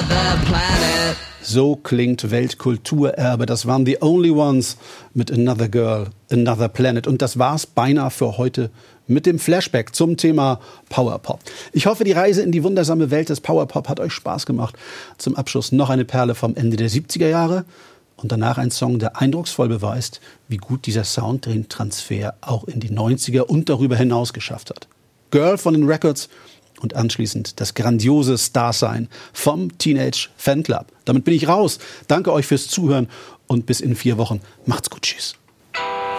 So klingt Weltkulturerbe. Das waren The Only Ones mit Another Girl, Another Planet. Und das war's beinahe für heute mit dem Flashback zum Thema Powerpop. Ich hoffe, die Reise in die wundersame Welt des Powerpop hat euch Spaß gemacht. Zum Abschluss noch eine Perle vom Ende der 70er Jahre und danach ein Song, der eindrucksvoll beweist, wie gut dieser Sound den Transfer auch in die 90er und darüber hinaus geschafft hat. Girl von den Records und anschließend das grandiose Starsign vom Teenage Fanclub. Damit bin ich raus. Danke euch fürs Zuhören und bis in 4 Wochen. Macht's gut. Tschüss.